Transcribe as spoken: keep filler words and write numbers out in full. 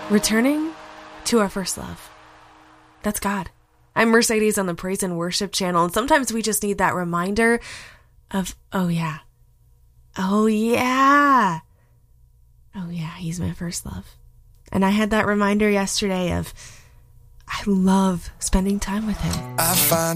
Returning to our first love. That's God. I'm Mercedes on the Praise and Worship channel, and sometimes we just need that reminder of, oh yeah, oh yeah, oh yeah, he's my first love. And I had that reminder yesterday of, I love spending time with him. I find